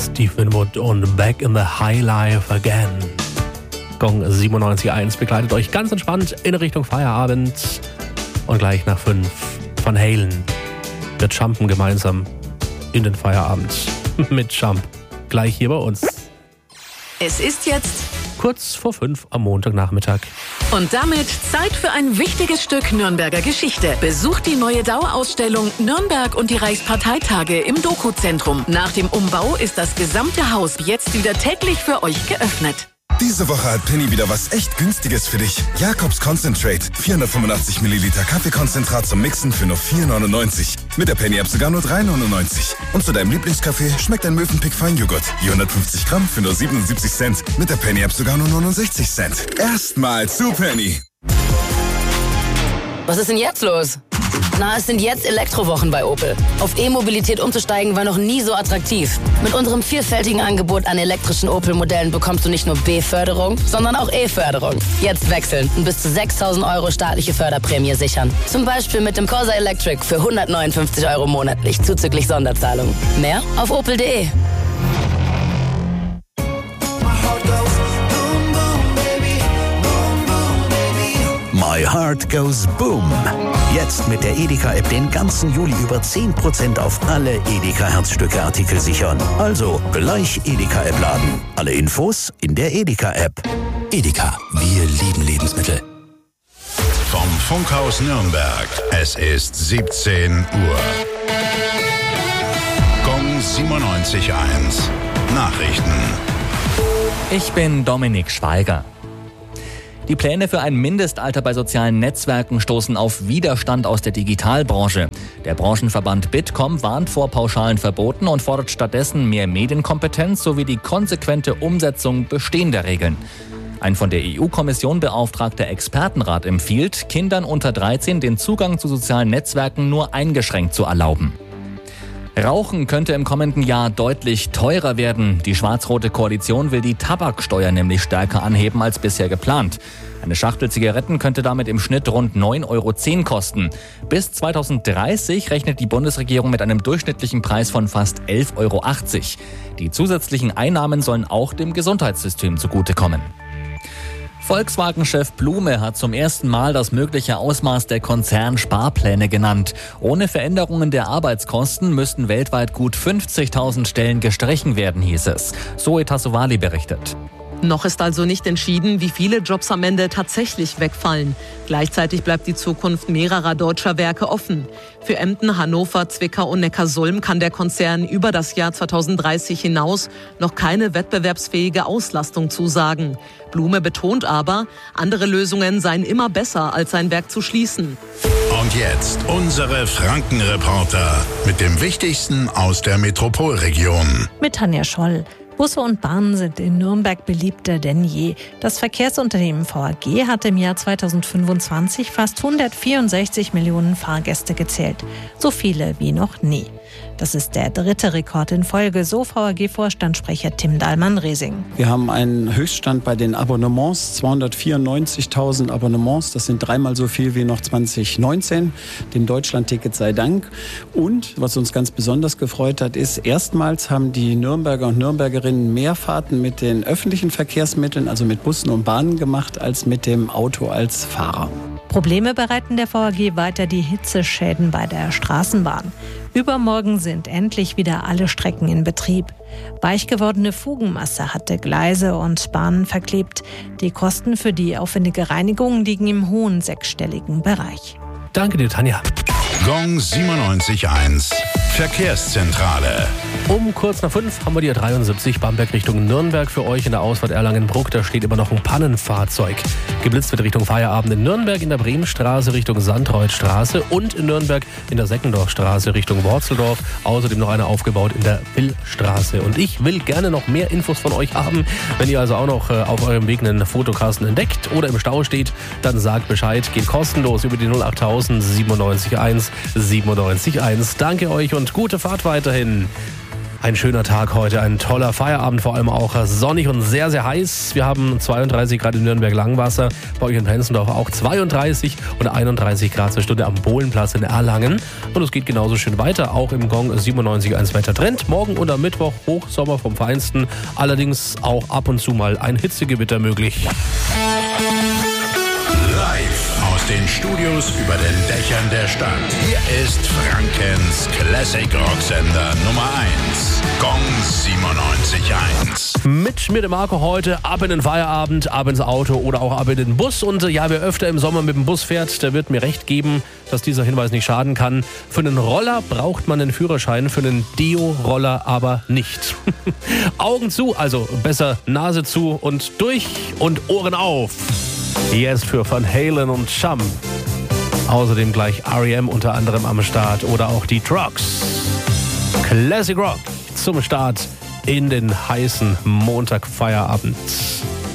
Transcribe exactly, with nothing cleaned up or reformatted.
Steve Winwood und Back in the High Life Again. Gong siebenundneunzig Komma eins begleitet euch ganz entspannt in Richtung Feierabend. Und gleich nach fünf Van Halen. Wir jumpen gemeinsam in den Feierabend mit Jump. Gleich hier bei uns. Es ist jetzt kurz vor fünf am Montagnachmittag. Und damit Zeit für ein wichtiges Stück Nürnberger Geschichte. Besucht die neue Dauerausstellung Nürnberg und die Reichsparteitage im Doku-Zentrum. Nach dem Umbau ist das gesamte Haus jetzt wieder täglich für euch geöffnet. Diese Woche hat Penny wieder was echt Günstiges für dich. Jakobs Concentrate. vierhundertfünfundachtzig Milliliter Kaffeekonzentrat zum Mixen für nur vier neunundneunzig. Mit der Penny-App sogar nur drei neunundneunzig. Und zu deinem Lieblingskaffee schmeckt ein Mövenpick Feinjoghurt. Je hundertfünfzig Gramm für nur siebenundsiebzig Cent. Mit der Penny-App sogar nur neunundsechzig Cent. Erstmal zu Penny. Was ist denn jetzt los? Na, es sind jetzt Elektrowochen bei Opel. Auf E-Mobilität umzusteigen war noch nie so attraktiv. Mit unserem vielfältigen Angebot an elektrischen Opel-Modellen bekommst du nicht nur B-Förderung, sondern auch E-Förderung. Jetzt wechseln und bis zu sechstausend Euro staatliche Förderprämie sichern. Zum Beispiel mit dem Corsa Electric für hundertneunundfünfzig Euro monatlich zuzüglich Sonderzahlung. Mehr auf opel punkt de. My Heart Goes Boom. Jetzt mit der Edeka-App den ganzen Juli über zehn Prozent auf alle Edeka-Herzstücke-Artikel sichern. Also gleich Edeka-App laden. Alle Infos in der Edeka-App. Edeka, wir lieben Lebensmittel. Vom Funkhaus Nürnberg. Es ist siebzehn Uhr. Gong siebenundneunzig Komma eins. Nachrichten. Ich bin Dominik Schweiger. Die Pläne für ein Mindestalter bei sozialen Netzwerken stoßen auf Widerstand aus der Digitalbranche. Der Branchenverband Bitkom warnt vor pauschalen Verboten und fordert stattdessen mehr Medienkompetenz sowie die konsequente Umsetzung bestehender Regeln. Ein von der E U-Kommission beauftragter Expertenrat empfiehlt, Kindern unter dreizehn den Zugang zu sozialen Netzwerken nur eingeschränkt zu erlauben. Rauchen könnte im kommenden Jahr deutlich teurer werden. Die schwarz-rote Koalition will die Tabaksteuer nämlich stärker anheben als bisher geplant. Eine Schachtel Zigaretten könnte damit im Schnitt rund neun Euro zehn kosten. Bis zweitausenddreißig rechnet die Bundesregierung mit einem durchschnittlichen Preis von fast elf Euro achtzig. Die zusätzlichen Einnahmen sollen auch dem Gesundheitssystem zugutekommen. Volkswagen-Chef Blume hat zum ersten Mal das mögliche Ausmaß der Konzernsparpläne genannt. Ohne Veränderungen der Arbeitskosten müssten weltweit gut fünfzigtausend Stellen gestrichen werden, hieß es. Zoe Tassovali berichtet. Noch ist also nicht entschieden, wie viele Jobs am Ende tatsächlich wegfallen. Gleichzeitig bleibt die Zukunft mehrerer deutscher Werke offen. Für Emden, Hannover, Zwickau und Neckarsulm kann der Konzern über das Jahr zweitausenddreißig hinaus noch keine wettbewerbsfähige Auslastung zusagen. Blume betont aber, andere Lösungen seien immer besser, als sein Werk zu schließen. Und jetzt unsere Frankenreporter mit dem Wichtigsten aus der Metropolregion. Mit Tanja Scholl. Busse und Bahnen sind in Nürnberg beliebter denn je. Das Verkehrsunternehmen V A G hat im Jahr zweitausendfünfundzwanzig fast hundertvierundsechzig Millionen Fahrgäste gezählt. So viele wie noch nie. Das ist der dritte Rekord in Folge, so V A G-Vorstandssprecher Tim Dahlmann-Resing. Wir haben einen Höchststand bei den Abonnements, zweihundertvierundneunzigtausend Abonnements. Das sind dreimal so viel wie noch zwanzig neunzehn, dem Deutschlandticket sei Dank. Und was uns ganz besonders gefreut hat, ist, erstmals haben die Nürnberger und Nürnbergerinnen mehr Fahrten mit den öffentlichen Verkehrsmitteln, also mit Bussen und Bahnen gemacht, als mit dem Auto als Fahrer. Probleme bereiten der V A G weiter die Hitzeschäden bei der Straßenbahn. Übermorgen sind endlich wieder alle Strecken in Betrieb. Weich gewordene Fugenmasse hatte Gleise und Bahnen verklebt. Die Kosten für die aufwendige Reinigung liegen im hohen sechsstelligen Bereich. Danke dir, Tanja. Gong siebenundneunzig Komma eins. Verkehrszentrale. Um kurz nach fünf haben wir die A dreiundsiebzig Bamberg Richtung Nürnberg für euch in der Ausfahrt Erlangen-Bruck. Da steht immer noch ein Pannenfahrzeug. Geblitzt wird Richtung Feierabend in Nürnberg, in der Bremenstraße Richtung Sandreuthstraße und in Nürnberg in der Seckendorfstraße Richtung Worzeldorf. Außerdem noch eine aufgebaut in der Willstraße. Und ich will gerne noch mehr Infos von euch haben. Wenn ihr also auch noch auf eurem Weg einen Fotokasten entdeckt oder im Stau steht, dann sagt Bescheid. Geht kostenlos über die null achttausend siebenundneunzig Komma eins siebenundneunzig Komma eins. Danke euch und gute Fahrt weiterhin. Ein schöner Tag heute, ein toller Feierabend, vor allem auch sonnig und sehr, sehr heiß. Wir haben zweiunddreißig Grad in Nürnberg-Langwasser, bei euch in Prenzendorf auch zweiunddreißig und einunddreißig Grad zur Stunde am Bohlenplatz in Erlangen. Und es geht genauso schön weiter, auch im Gong siebenundneunzig Komma eins Wettertrend. Morgen und am Mittwoch Hochsommer vom Feinsten, allerdings auch ab und zu mal ein Hitzegewitter möglich. Live aus den Studios über den Dächern der Stadt. Hier ist Frankens Classic Rocksender Nummer eins. Gong siebenundneunzig Komma eins. Mit mir, dem Marco, heute ab in den Feierabend, ab ins Auto oder auch ab in den Bus. Und ja, wer öfter im Sommer mit dem Bus fährt, der wird mir recht geben, dass dieser Hinweis nicht schaden kann. Für einen Roller braucht man einen Führerschein, für einen Deo-Roller aber nicht. Augen zu, also besser Nase zu und durch und Ohren auf. Jetzt für Van Halen und Chum. Außerdem gleich R E M unter anderem am Start oder auch die Trucks. Classic Rock zum Start in den heißen Montagfeierabend.